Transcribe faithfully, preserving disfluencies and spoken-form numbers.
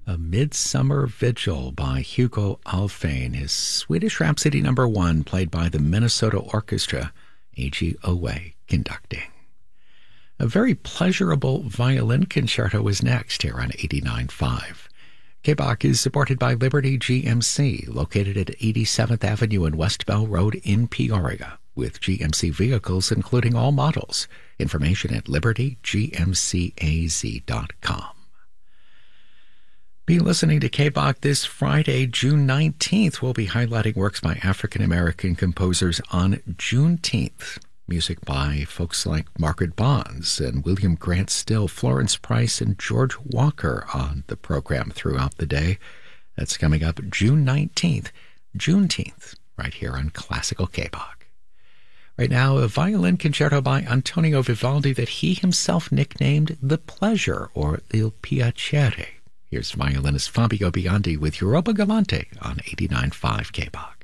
A Midsummer Vigil by Hugo Alfvén is Swedish Rhapsody number one, played by the Minnesota Orchestra, A G Owe conducting. A very pleasurable violin concerto is next here on eighty-nine point five. K B O C is supported by Liberty G M C, located at eighty-seventh Avenue and West Bell Road in Peoria, with G M C vehicles including all models. Information at liberty g m c a z dot com. Be listening to K B O C this Friday, June nineteenth. We'll be highlighting works by African-American composers on Juneteenth. Music by folks like Margaret Bonds and William Grant Still, Florence Price, and George Walker on the program throughout the day. That's coming up June nineteenth, Juneteenth, right here on Classical K B O C. Right now, a violin concerto by Antonio Vivaldi that he himself nicknamed The Pleasure, or Il Piacere. Here's violinist Fabio Biondi with Europa Galante on eighty-nine point five K B O C.